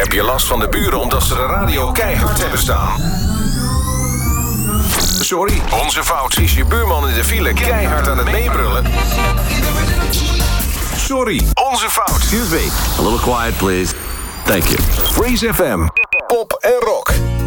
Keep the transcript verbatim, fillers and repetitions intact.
Heb je last van de buren omdat ze de radio keihard hebben staan? Sorry, onze fout. Is je buurman in de file keihard aan het meebrullen? Sorry, onze fout. Excuse me, a little quiet please. Thank you. Freeze F M, pop en rock.